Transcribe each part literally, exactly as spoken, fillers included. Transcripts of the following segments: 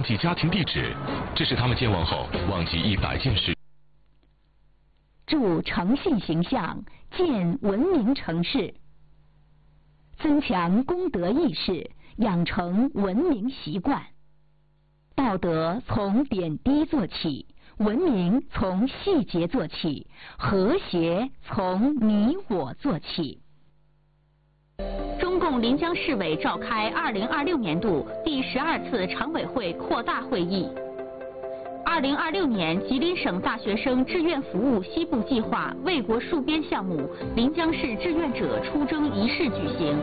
记家庭地址，这是他们健忘后忘记一百件事。 筑诚信形象，建文明城市，增强公德意识，养成文明习惯。道德从点滴做起，文明从细节做起，和谐从你我做起。 中共临江市委召开二零二六年度第十二次常委会扩大会议。二零二六年吉林省大学生志愿服务西部计划卫国戍边项目临江市志愿者出征仪式举行。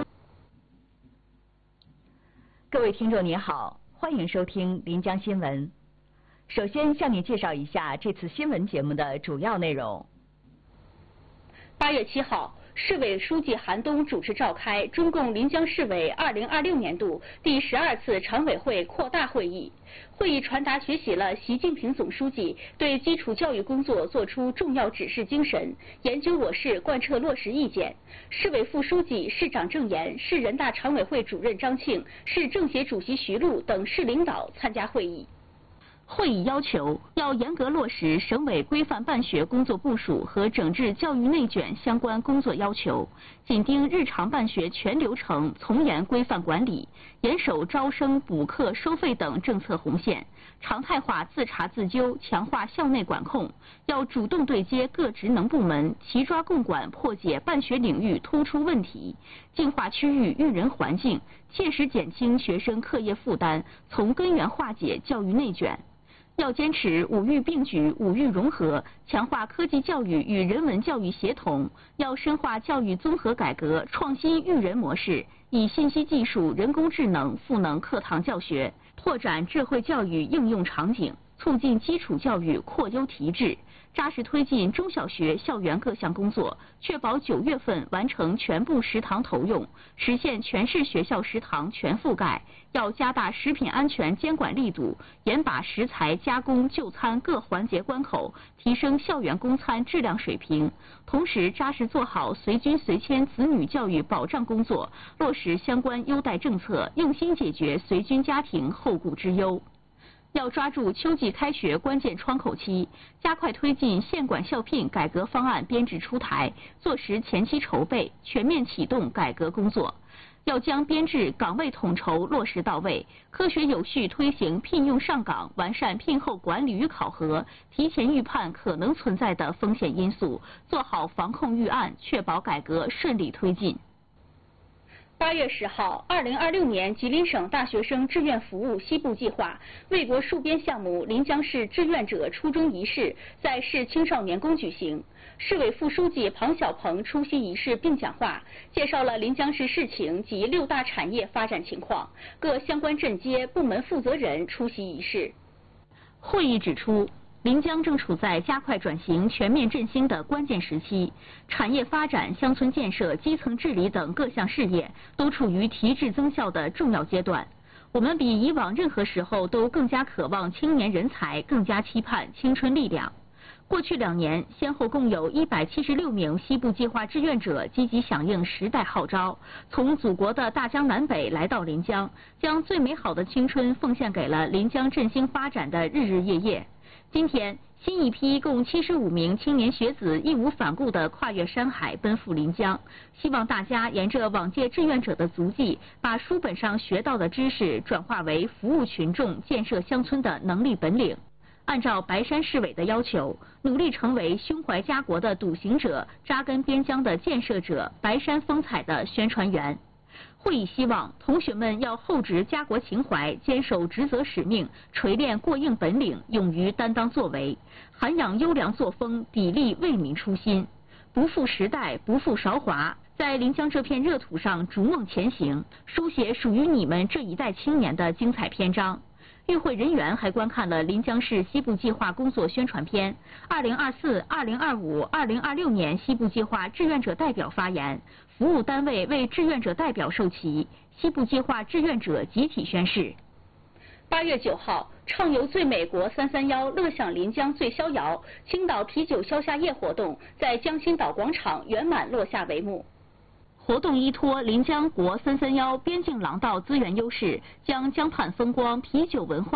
各位听众您好，欢迎收听临江新闻。首先向你介绍一下这次新闻节目的主要内容。 八月七号。市委书记韩东主持召开中共临江市委二零二六年度第十二次常委会扩大会议。会议传达学习了习近平总书记对基础教育工作作出重要指示精神，研究我市贯彻落实意见。市委副书记、市长郑岩、市人大常委会主任张庆、市政协主席徐璐等市领导参加会议。会议要求要严格落实省委规范办学工作部署和整治教育内卷相关工作要求，紧盯日常办学全流程，从严规范管理，严守招生、补课、收费等政策红线，常态化自查自纠，强化校内管控。要主动对接各职能部门，齐抓共管，破解办学领域突出问题，净化区域育人环境，切实减轻学生课业负担，从根源化解教育内卷。要坚持五育并举、五育融合，强化科技教育与人文教育协同。要深化教育综合改革，创新育人模式，以信息技术、人工智能赋能课堂教学，拓展智慧教育应用场景，促进基础教育扩优提质，扎实推进中小学校园各项工作，确保九月份完成全部食堂投用，实现全市学校食堂全覆盖。要加大食品安全监管力度，严把食材加工、就餐各环节关口，提升校园供餐质量水平。同时，扎实做好随军随迁子女教育保障工作，落实相关优待政策，用心解决随军家庭后顾之忧。要抓住秋季开学关键窗口期，加快推进县管校聘改革方案编制出台，做实前期筹备，全面启动改革工作。要将编制岗位统筹落实到位，科学有序推行聘用上岗，完善聘后管理与考核，提前预判可能存在的风险因素，做好防控预案，确保改革顺利推进。八月十号，二零二六年吉林省大学生志愿服务西部计划卫国戍边项目临江市志愿者出征仪式在市青少年宫举行。市委副书记庞小鹏出席仪式并讲话，介绍了临江市市情及六大产业发展情况，各相关镇街部门负责人出席仪式。会议指出，临江正处在加快转型、全面振兴的关键时期，产业发展、乡村建设、基层治理等各项事业都处于提质增效的重要阶段。我们比以往任何时候都更加渴望青年人才，更加期盼青春力量。过去两年，先后共有一百七十六名西部计划志愿者积极响应时代号召，从祖国的大江南北来到临江，将最美好的青春奉献给了临江振兴发展的日日夜夜。今天，新一批共七十五名青年学子义无反顾地跨越山海，奔赴临江。希望大家沿着往届志愿者的足迹，把书本上学到的知识转化为服务群众、建设乡村的能力本领。按照白山市委的要求，努力成为胸怀家国的笃行者、扎根边疆的建设者、白山风采的宣传员。会议希望同学们要厚植家国情怀，坚守职责使命，锤炼过硬本领，勇于担当作为，涵养优良作风，砥砺为民初心，不负时代，不负韶华，在临江这片热土上逐梦前行，书写属于你们这一代青年的精彩篇章。与会人员还观看了临江市西部计划工作宣传片、二零二四、二零二五、二零二六年西部计划志愿者代表发言，服务单位为志愿者代表授旗，西部计划志愿者集体宣誓。八月九号，畅游最美国三三幺，乐享临江最逍遥青岛啤酒消夏夜活动在江心岛广场圆满落下帷幕。活动依托临江国三三幺边境廊道资源优势，将江畔风光、啤酒文化